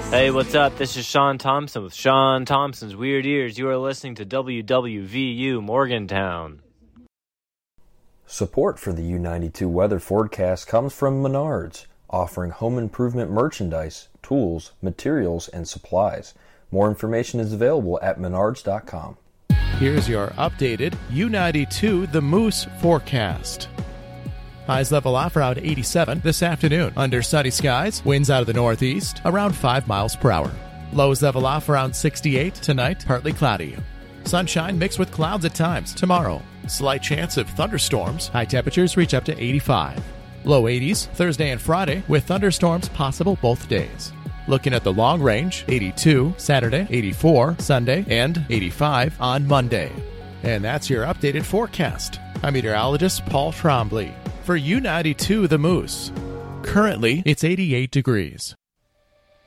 Hey, what's up? This is Sean Thompson with Sean Thompson's Weird Ears. You are listening to WWVU Morgantown. Support for the U92 weather forecast comes from Menards, offering home improvement merchandise, tools, materials, and supplies. More information is available at menards.com. Here's your updated U92 The Moose forecast. Highs level off around 87 this afternoon. Under sunny skies, winds out of the northeast around 5 miles per hour. Lows level off around 68 tonight, partly cloudy. Sunshine mixed with clouds at times tomorrow. Slight chance of thunderstorms. High temperatures reach up to 85. Low 80s Thursday and Friday with thunderstorms possible both days. Looking at the long range, 82 Saturday, 84 Sunday, and 85 on Monday. And that's your updated forecast. I'm meteorologist Paul Trombley for U92 The Moose. Currently, it's 88 degrees.